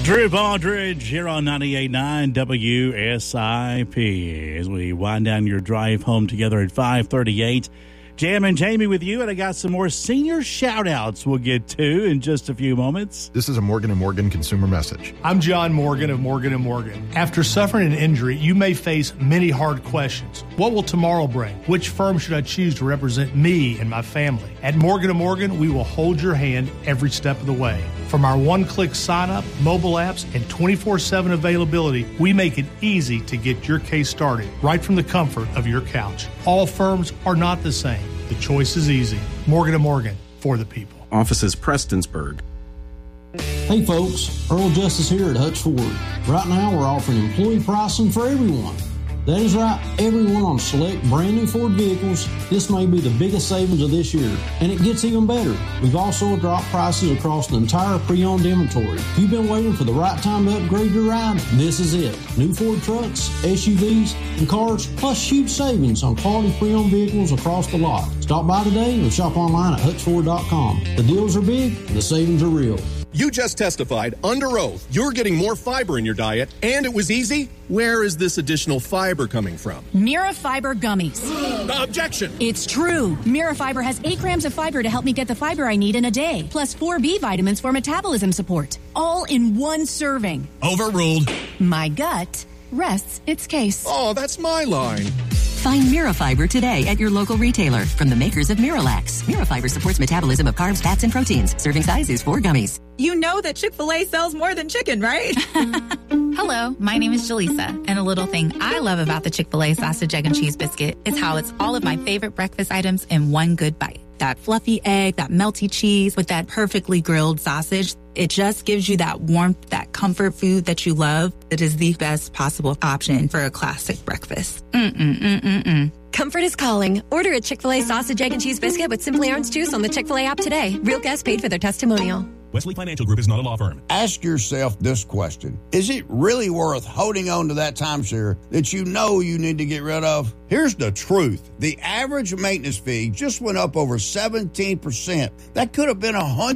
Drew Baldridge here on 98.9 WSIP as we wind down your drive home together at 5:38. Jam and Jamie with you, and I got some more senior shout-outs we'll get to in just a few moments. This is a Morgan & Morgan consumer message. I'm John Morgan of Morgan & Morgan. After suffering an injury, you may face many hard questions. What will tomorrow bring? Which firm should I choose to represent me and my family? At Morgan & Morgan, we will hold your hand every step of the way. From our one-click sign-up, mobile apps, and 24/7 availability, we make it easy to get your case started right from the comfort of your couch. All firms are not the same. The choice is easy. Morgan & Morgan, for the people. Offices Prestonsburg. Hey folks, Earl Justice here at Hutch Ford. Right now we're offering employee pricing for everyone. That is right, everyone on select brand new Ford vehicles. This may be the biggest savings of this year, and it gets even better. We've also dropped prices across the entire pre-owned inventory. If you've been waiting for the right time to upgrade your ride, this is it. New Ford trucks, SUVs, and cars, plus huge savings on quality pre-owned vehicles across the lot. Stop by today or shop online at hutchford.com. The deals are big, and the savings are real. You just testified under oath you're getting more fiber in your diet, and it was easy? Where is this additional fiber coming from? Mirafiber gummies. Objection! It's true. Mirafiber has 8 grams of fiber to help me get the fiber I need in a day, plus 4 B vitamins for metabolism support, all in one serving. Overruled. My gut rests its case. Oh, that's my line. Find Mirafiber today at your local retailer from the makers of Miralax. Mirafiber supports metabolism of carbs, fats, and proteins. Serving size is 4 gummies. You know that Chick-fil-A sells more than chicken, right? Hello, my name is Jaleesa, and a little thing I love about the Chick-fil-A sausage, egg, and cheese biscuit is how it's all of my favorite breakfast items in one good bite. That fluffy egg, that melty cheese with that perfectly grilled sausage. It just gives you that warmth, that comfort food that you love. It is the best possible option for a classic breakfast. Comfort is calling. Order a Chick-fil-A sausage, egg, and cheese biscuit with Simply Orange Juice on the Chick-fil-A app today. Real guests paid for their testimonial. Wesley Financial Group is not a law firm. Ask yourself this question. Is it really worth holding on to that timeshare that you know you need to get rid of? Here's the truth. The average maintenance fee just went up over 17%. That could have been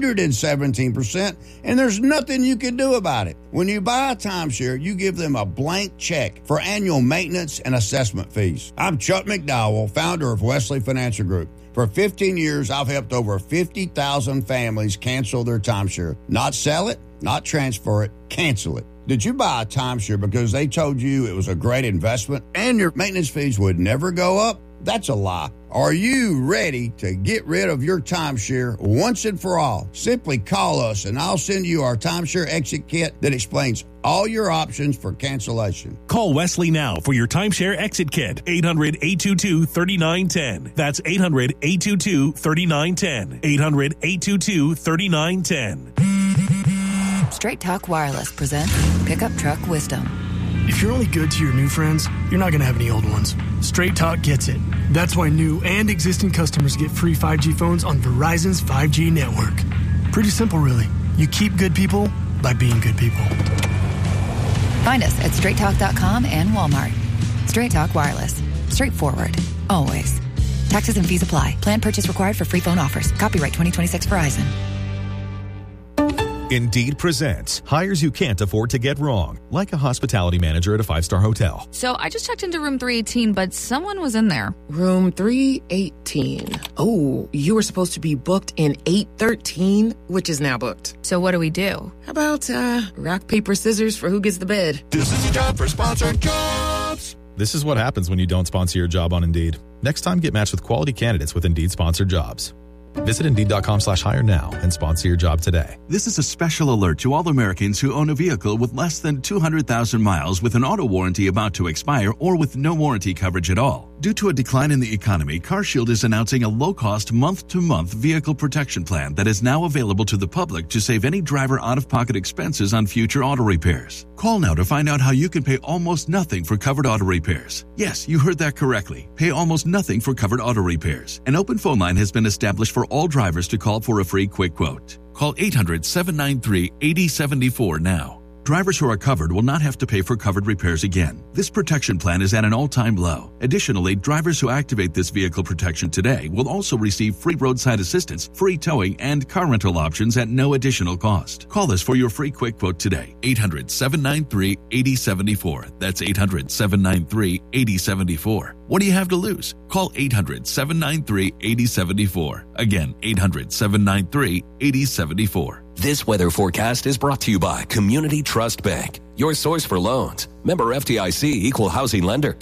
117%, and there's nothing you can do about it. When you buy a timeshare, you give them a blank check for annual maintenance and assessment fees. I'm Chuck McDowell, founder of Wesley Financial Group. For 15 years, I've helped over 50,000 families cancel their timeshare. Not sell it, not transfer it, cancel it. Did you buy a timeshare because they told you it was a great investment and your maintenance fees would never go up? That's a lie. Are you ready to get rid of your timeshare once and for all? Simply call us and I'll send you our timeshare exit kit that explains all your options for cancellation. Call Wesley now for your timeshare exit kit. 800-822-3910. That's 800-822-3910. 800-822-3910. Straight Talk Wireless presents Pickup Truck Wisdom. If you're only good to your new friends, you're not going to have any old ones. Straight Talk gets it. That's why new and existing customers get free 5G phones on Verizon's 5G network. Pretty simple, really. You keep good people by being good people. Find us at straighttalk.com and Walmart. Straight Talk Wireless. Straightforward. Always. Taxes and fees apply. Plan purchase required for free phone offers. Copyright 2026 Verizon. Indeed presents hires you can't afford to get wrong, like a hospitality manager at a 5-star hotel. So I just checked into room 318, but someone was in there. Room 318. Oh, you were supposed to be booked in 813, which is now booked. So what do we do? How about rock, paper, scissors for who gets the bed? This is a job for sponsored jobs. This is what happens when you don't sponsor your job on Indeed. Next time, get matched with quality candidates with Indeed sponsored jobs. Visit Indeed.com/hire now and sponsor your job today. This is a special alert to all Americans who own a vehicle with less than 200,000 miles with an auto warranty about to expire or with no warranty coverage at all. Due to a decline in the economy, CarShield is announcing a low-cost month-to-month vehicle protection plan that is now available to the public to save any driver out-of-pocket expenses on future auto repairs. Call now to find out how you can pay almost nothing for covered auto repairs. Yes, you heard that correctly. Pay almost nothing for covered auto repairs. An open phone line has been established for all drivers to call for a free quick quote. Call 800-793-8074 now. Drivers who are covered will not have to pay for covered repairs again. This protection plan is at an all-time low. Additionally, drivers who activate this vehicle protection today will also receive free roadside assistance, free towing, and car rental options at no additional cost. Call us for your free quick quote today. 800-793-8074. That's 800-793-8074. What do you have to lose? Call 800-793-8074. Again, 800-793-8074. This weather forecast is brought to you by Community Trust Bank, your source for loans. Member FDIC, equal housing lender.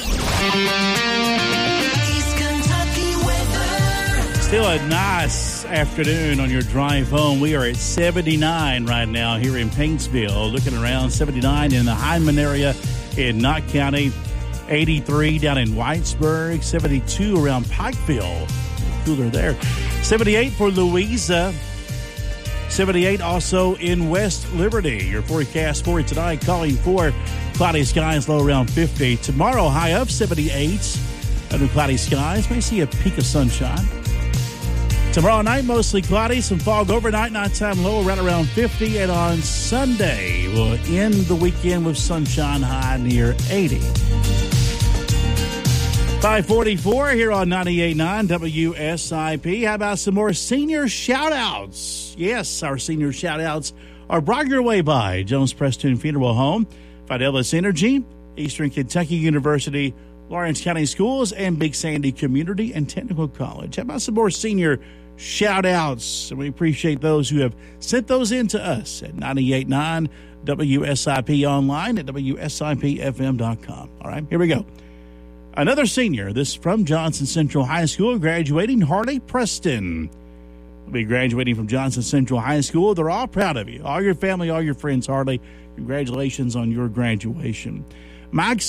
Still a nice afternoon on your drive home. We are at 79 right now here in Paintsville. Looking around, 79 in the Hyndman area in Knott County, 83 down in Whitesburg, 72 around Pikeville. Cooler there. 78 for Louisa. 78 also in West Liberty. Your forecast for tonight, calling for cloudy skies, low around 50. Tomorrow, high of 78 under cloudy skies. May see a peak of sunshine. Tomorrow night, mostly cloudy, some fog overnight, nighttime low right around 50. And on Sunday, we'll end the weekend with sunshine, high near 80. 544 here on 98.9 WSIP. How about some more senior shout-outs? Yes, our senior shout-outs are brought your way by Jones Preston Funeral Home, Fidelis Energy, Eastern Kentucky University, Lawrence County Schools, and Big Sandy Community and Technical College. How about some more senior shout-outs? And we appreciate those who have sent those in to us at 98.9 WSIP online at WSIPFM.com. All right, here we go. Another senior, this from Johnson Central High School, graduating, Harley Preston. Will be graduating from Johnson Central High School. They're all proud of you. All your family, all your friends, Harley. Congratulations on your graduation. Mike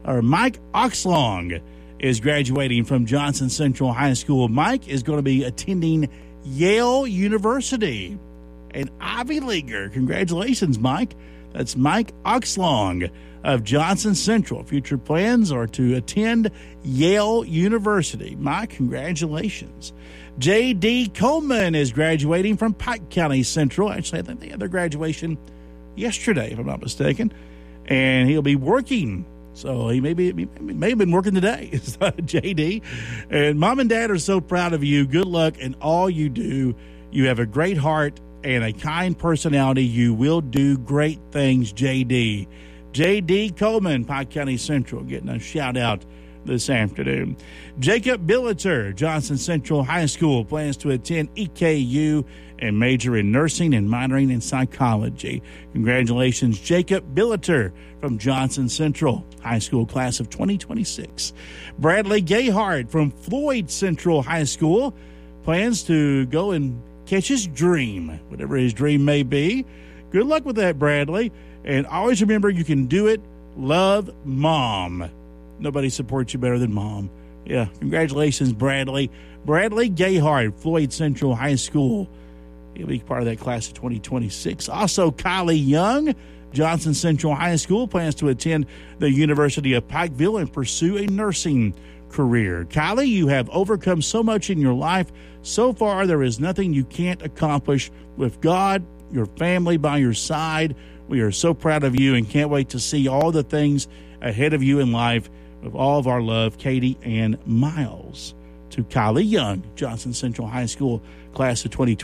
Oxlong is graduating from Johnson Central High School. Mike is going to be attending Yale University, an Ivy Leaguer. Congratulations, Mike. That's Mike Oxlong of Johnson Central. Future plans are to attend Yale University. Mike, congratulations. J.D. Coleman is graduating from Pike County Central. Actually, I think they had their graduation yesterday, if I'm not mistaken. And he'll be working. So he may have been working today, J.D. And Mom and Dad are so proud of you. Good luck in all you do. You have a great heart and a kind personality. You will do great things, J.D. J.D. Coleman, Pike County Central, getting a shout-out this afternoon. Jacob Billiter, Johnson Central High School, plans to attend EKU and major in nursing and minoring in psychology. Congratulations, Jacob Billiter from Johnson Central High School, class of 2026. Bradley Gayhart from Floyd Central High School plans to go and catch his dream, whatever his dream may be. Good luck with that, Bradley. And always remember, you can do it. Love, Mom. Nobody supports you better than Mom. Yeah, congratulations, Bradley. Bradley Gayhart, Floyd Central High School. He'll be part of that class of 2026. Also, Kylie Young, Johnson Central High School, plans to attend the University of Pikeville and pursue a nursing career. Kylie, you have overcome so much in your life. So far, there is nothing you can't accomplish with God, your family by your side. We are so proud of you and can't wait to see all the things ahead of you in life. With all of our love, Katie and Miles. To Kylie Young, Johnson Central High School, class of 2020.